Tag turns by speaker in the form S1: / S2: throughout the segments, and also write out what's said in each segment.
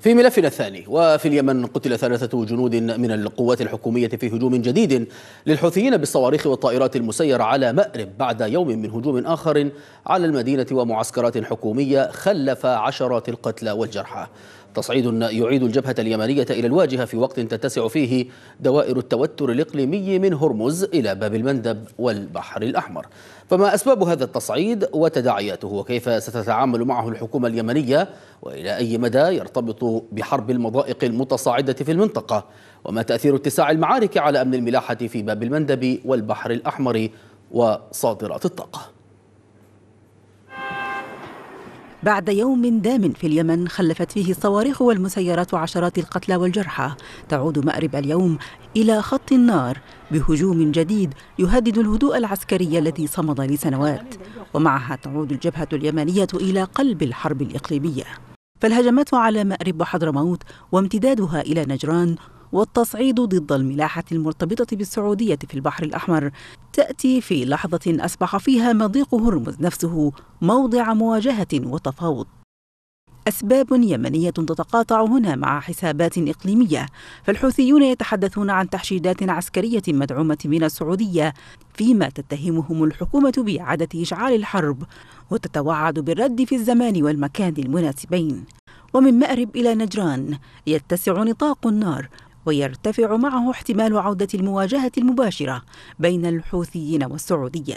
S1: في ملفنا الثاني، وفي اليمن قتل 3 جنود من القوات الحكومية في هجوم جديد للحوثيين بالصواريخ والطائرات المسيرة على مأرب بعد يوم من هجوم آخر على المدينة ومعسكرات حكومية خلف عشرات القتلى والجرحى. تصعيد يعيد الجبهة اليمنية إلى الواجهة في وقت تتسع فيه دوائر التوتر الإقليمي من هرمز إلى باب المندب والبحر الأحمر. فما أسباب هذا التصعيد وتداعياته، وكيف ستتعامل معه الحكومة اليمنية، وإلى أي مدى يرتبط بحرب المضائق المتصاعدة في المنطقة، وما تأثير اتساع المعارك على أمن الملاحة في باب المندب والبحر الأحمر وصادرات الطاقة.
S2: بعد يوم دام في اليمن خلفت فيه الصواريخ والمسيرات عشرات القتلى والجرحى، تعود مأرب اليوم إلى خط النار بهجوم جديد يهدد الهدوء العسكري الذي صمد لسنوات، ومعها تعود الجبهة اليمنية إلى قلب الحرب الإقليمية. فالهجمات على مأرب وحضرموت وامتدادها إلى نجران والتصعيد ضد الملاحة المرتبطة بالسعودية في البحر الأحمر تأتي في لحظة أصبح فيها مضيق هرمز نفسه موضع مواجهة وتفاوض. أسباب يمنية تتقاطع هنا مع حسابات إقليمية، فالحوثيون يتحدثون عن تحشيدات عسكرية مدعومة من السعودية، فيما تتهمهم الحكومة بإعادة إشعال الحرب وتتوعد بالرد في الزمان والمكان المناسبين. ومن مأرب إلى نجران يتسع نطاق النار، ويرتفع معه احتمال عودة المواجهة المباشرة بين الحوثيين والسعودية.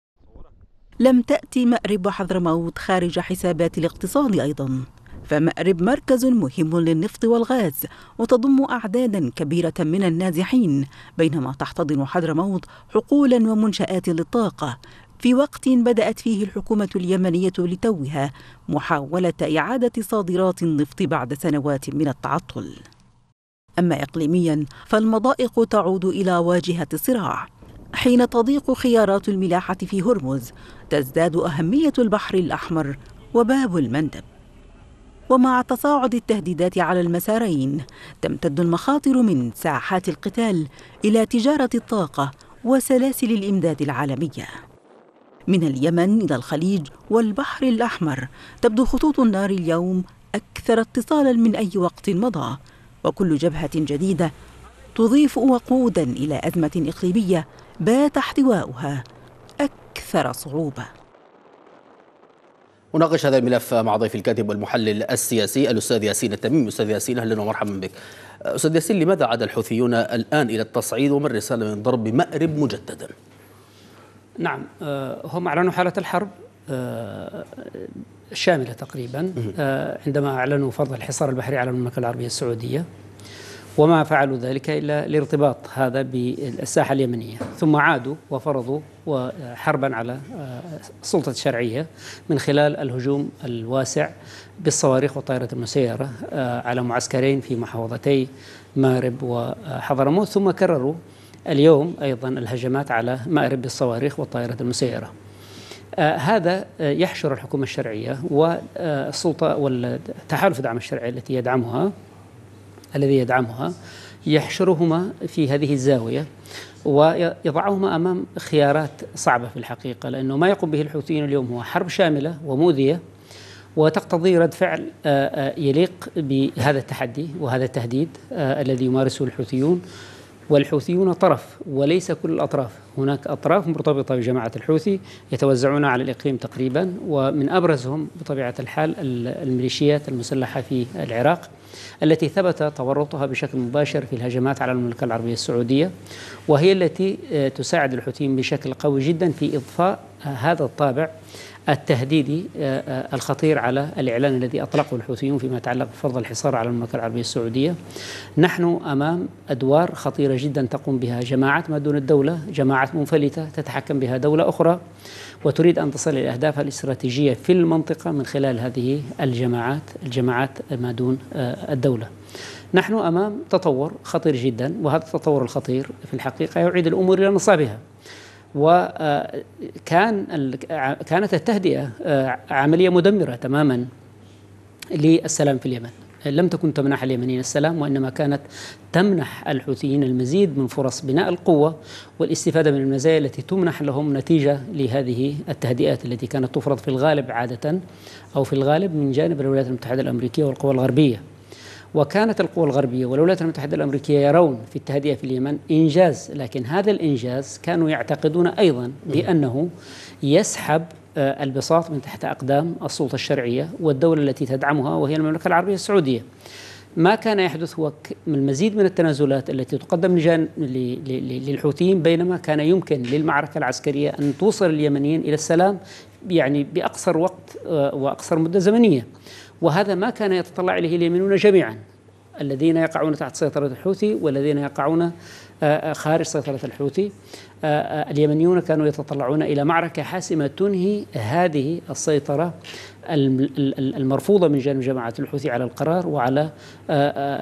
S2: لم تأتي مأرب وحضرموت خارج حسابات الاقتصاد أيضاً، فمأرب مركز مهم للنفط والغاز وتضم أعداداً كبيرة من النازحين، بينما تحتضن حضرموت حقولاً ومنشآت للطاقة، في وقت بدأت فيه الحكومة اليمنية لتوها محاولة إعادة صادرات النفط بعد سنوات من التعطل. أما إقليمياً فالمضائق تعود إلى واجهة الصراع. حين تضيق خيارات الملاحة في هرمز تزداد أهمية البحر الأحمر وباب المندب. ومع تصاعد التهديدات على المسارين تمتد المخاطر من ساحات القتال إلى تجارة الطاقة وسلاسل الإمداد العالمية. من اليمن إلى الخليج والبحر الأحمر تبدو خطوط النار اليوم أكثر اتصالاً من أي وقت مضى، وكل جبهة جديدة تضيف وقوداً إلى أزمة إقليمية بات احتواؤها أكثر صعوبة.
S1: وناقش هذا الملف مع ضيف الكاتب والمحلل السياسي الأستاذ ياسين التميمي. أستاذ ياسين، أهلا ومرحبا بك. أستاذ ياسين، لماذا عاد الحوثيون الآن إلى التصعيد وما الرسالة من ضرب مأرب مجددا؟
S3: نعم، هم أعلنوا حالة الحرب شاملة تقريبا عندما أعلنوا فرض الحصار البحري على المملكة العربية السعودية، وما فعلوا ذلك إلا لارتباط هذا بالساحة اليمنية، ثم عادوا وفرضوا حربا على السلطة الشرعية من خلال الهجوم الواسع بالصواريخ والطائرات المسيرة على معسكرين في محافظتي مأرب وحضرموت، ثم كرروا اليوم أيضا الهجمات على مأرب بالصواريخ والطائرات المسيرة. هذا يحشر الحكومة الشرعية والسلطة والتحالف الدعم الشرعي الذي يدعمها يحشرهما في هذه الزاوية ويضعهما أمام خيارات صعبة في الحقيقة، لأنه ما يقوم به الحوثيين اليوم هو حرب شاملة وموذية وتقتضي رد فعل يليق بهذا التحدي وهذا التهديد الذي يمارسه الحوثيون. والحوثيون طرف وليس كل الأطراف، هناك أطراف مرتبطة بجماعة الحوثي يتوزعون على الإقليم تقريبا، ومن أبرزهم بطبيعة الحال الميليشيات المسلحة في العراق التي ثبت تورطها بشكل مباشر في الهجمات على المملكة العربية السعودية، وهي التي تساعد الحوثيين بشكل قوي جدا في إضفاء هذا الطابع التهديدي الخطير على الإعلان الذي أطلقه الحوثيون فيما يتعلق بفرض الحصار على المملكة العربية السعودية. نحن أمام أدوار خطيرة جدا تقوم بها جماعات ما دون الدولة، جماعات منفلتة تتحكم بها دولة أخرى وتريد أن تصل إلى أهدافها الاستراتيجية في المنطقة من خلال هذه الجماعات ما دون الدولة. نحن أمام تطور خطير جدا، وهذا التطور الخطير في الحقيقة يعيد الأمور إلى نصابها. كانت التهدئة عملية مدمرة تماما للسلام في اليمن، لم تكن تمنح اليمنيين السلام، وإنما كانت تمنح الحوثيين المزيد من فرص بناء القوة والاستفادة من المزايا التي تمنح لهم نتيجة لهذه التهدئات التي كانت تفرض في الغالب عادة أو في الغالب من جانب الولايات المتحدة الأمريكية والقوى الغربية. وكانت القوى الغربية والولايات المتحدة الأمريكية يرون في التهدئة في اليمن إنجاز، لكن هذا الإنجاز كانوا يعتقدون أيضا بأنه يسحب البساط من تحت أقدام السلطة الشرعية والدولة التي تدعمها وهي المملكة العربية السعودية. ما كان يحدث هو المزيد من التنازلات التي تقدم للحوثيين، بينما كان يمكن للمعركة العسكرية أن توصل اليمنيين إلى السلام يعني بأقصر وقت وأقصر مدة زمنية، وهذا ما كان يتطلع إليه اليمنيون جميعا، الذين يقعون تحت سيطرة الحوثي والذين يقعون خارج سيطرة الحوثي. اليمنيون كانوا يتطلعون إلى معركة حاسمة تنهي هذه السيطرة المرفوضة من جانب جماعة الحوثي على القرار وعلى